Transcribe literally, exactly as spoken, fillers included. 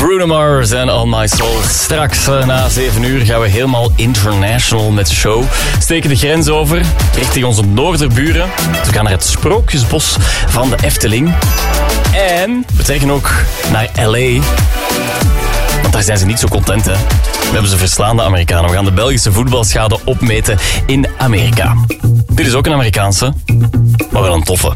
Bruno Mars en On My Soul. Straks uh, na zeven uur gaan we helemaal international met de show. Steken de grens over richting onze noorderburen. We gaan naar het Sprookjesbos van de Efteling. En we trekken ook naar L A. Want daar zijn ze niet zo content, hè. We hebben ze verslaan, de Amerikanen. We gaan de Belgische voetbalschade opmeten in Amerika. Dit is ook een Amerikaanse, maar wel een toffe.